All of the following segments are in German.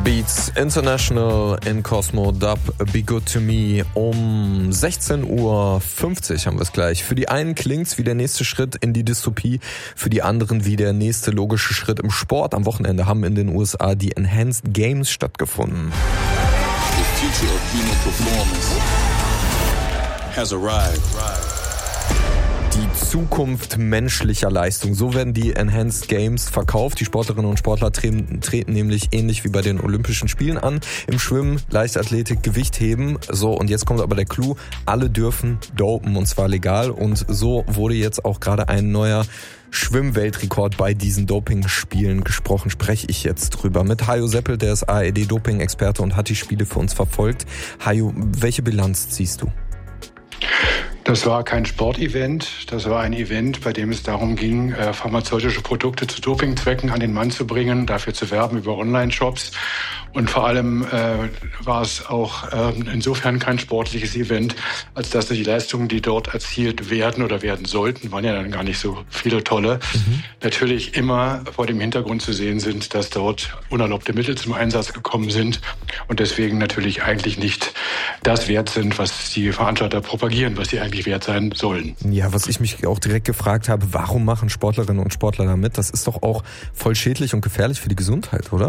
Beats International in Cosmo Dub Be Good To Me. Um 16:50 Uhr haben wir es gleich. Für die einen klingt's wie der nächste Schritt in die Dystopie, für die anderen wie der nächste logische Schritt im Sport. Am Wochenende haben in den USA die Enhanced Games stattgefunden. The future of human performance has arrived. Die Zukunft menschlicher Leistung. So werden die Enhanced Games verkauft. Die Sportlerinnen und Sportler treten nämlich ähnlich wie bei den Olympischen Spielen an. Im Schwimmen, Leichtathletik, Gewichtheben. So, und jetzt kommt aber der Clou. Alle dürfen dopen, und zwar legal. Und so wurde jetzt auch gerade ein neuer Schwimmweltrekord bei diesen Dopingspielen gesprochen. Spreche ich jetzt drüber mit Hajo Seppelt, der ist ARD-Doping-Experte und hat die Spiele für uns verfolgt. Hajo, welche Bilanz ziehst du? Das war kein Sportevent, das war ein Event, bei dem es darum ging, pharmazeutische Produkte zu Dopingzwecken an den Mann zu bringen, dafür zu werben über Online-Shops. Und vor allem war es auch insofern kein sportliches Event, als dass die Leistungen, die dort erzielt werden oder werden sollten, waren ja dann gar nicht so viele tolle, natürlich immer vor dem Hintergrund zu sehen sind, dass dort unerlaubte Mittel zum Einsatz gekommen sind und deswegen natürlich eigentlich nicht das wert sind, was die Veranstalter propagieren, was sie eigentlich wert sein sollen. Ja, was ich mich auch direkt gefragt habe, warum machen Sportlerinnen und Sportler damit? Das ist doch auch voll schädlich und gefährlich für die Gesundheit, oder?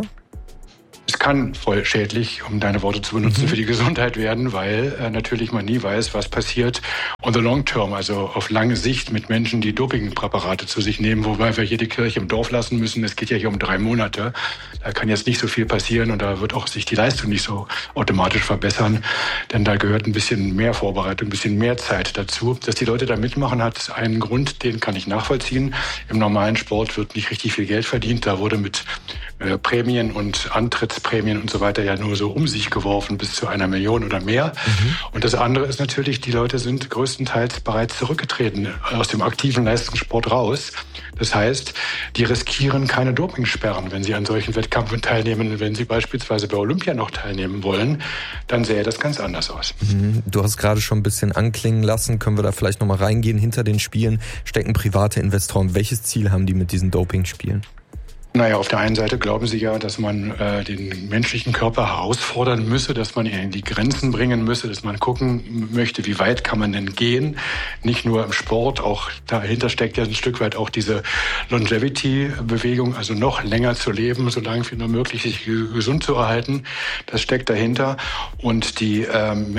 Es kann voll schädlich, um deine Worte zu benutzen, für die Gesundheit werden, weil natürlich man nie weiß, was passiert on the long term, also auf lange Sicht mit Menschen, die Dopingpräparate zu sich nehmen, wobei wir hier die Kirche im Dorf lassen müssen. Es geht ja hier um 3 Monate. Da kann jetzt nicht so viel passieren und da wird auch sich die Leistung nicht so automatisch verbessern, denn da gehört ein bisschen mehr Vorbereitung, ein bisschen mehr Zeit dazu. Dass die Leute da mitmachen, hat einen Grund, den kann ich nachvollziehen. Im normalen Sport wird nicht richtig viel Geld verdient. Da wurde mit Prämien und Antrittsprämien und so weiter ja nur so um sich geworfen bis zu 1 Million oder mehr. Und das andere ist natürlich, die Leute sind größtenteils bereits zurückgetreten aus dem aktiven Leistungssport raus. Das heißt, die riskieren keine Dopingsperren, wenn sie an solchen Wettkämpfen teilnehmen. Wenn sie beispielsweise bei Olympia noch teilnehmen wollen, dann sähe das ganz anders aus. Du hast gerade schon ein bisschen anklingen lassen. Können wir da vielleicht nochmal reingehen? Hinter den Spielen stecken private Investoren. Welches Ziel haben die mit diesen Dopingspielen? Naja, auf der einen Seite glauben sie ja, dass man den menschlichen Körper herausfordern müsse, dass man ihn in die Grenzen bringen müsse, dass man gucken möchte, wie weit kann man denn gehen. Nicht nur im Sport, auch dahinter steckt ja ein Stück weit auch diese Longevity-Bewegung, also noch länger zu leben, so lange wie nur möglich sich gesund zu erhalten. Das steckt dahinter. Und die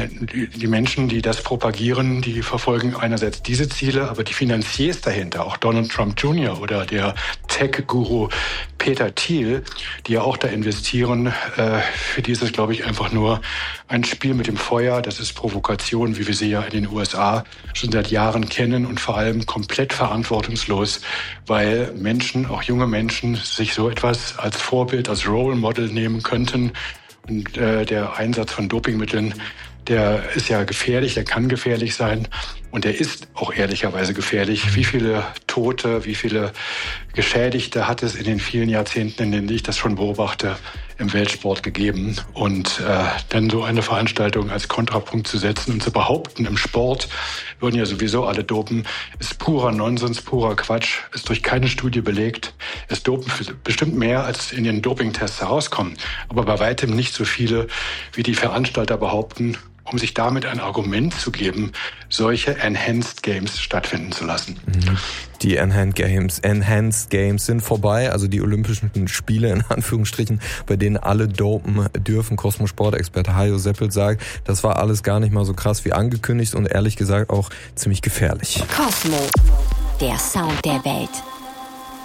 Menschen, die das propagieren, die verfolgen einerseits diese Ziele, aber die Finanziers dahinter, auch Donald Trump Jr. oder der Tech-Guru Peter Thiel, die ja auch da investieren, für die ist es, glaube ich, einfach nur ein Spiel mit dem Feuer. Das ist Provokation, wie wir sie ja in den USA schon seit Jahren kennen und vor allem komplett verantwortungslos, weil Menschen, auch junge Menschen, sich so etwas als Vorbild, als Role Model nehmen könnten. Und der Einsatz von Dopingmitteln, der ist ja gefährlich, der kann gefährlich sein und der ist auch ehrlicherweise gefährlich. Wie viele Tote, wie viele Geschädigte hat es in den vielen Jahrzehnten, in denen ich das schon beobachte, im Weltsport gegeben? Und dann so eine Veranstaltung als Kontrapunkt zu setzen und zu behaupten, im Sport würden ja sowieso alle dopen, ist purer Nonsens, purer Quatsch, ist durch keine Studie belegt. Es dopen bestimmt mehr, als in den Dopingtests herauskommen, aber bei weitem nicht so viele, wie die Veranstalter behaupten, um sich damit ein Argument zu geben, solche Enhanced Games stattfinden zu lassen. Die Enhanced Games sind vorbei, also die Olympischen Spiele in Anführungsstrichen, bei denen alle dopen dürfen. Cosmo-Sport-Experte Hajo Seppelt sagt, das war alles gar nicht mal so krass wie angekündigt und ehrlich gesagt auch ziemlich gefährlich. Cosmo, der Sound der Welt.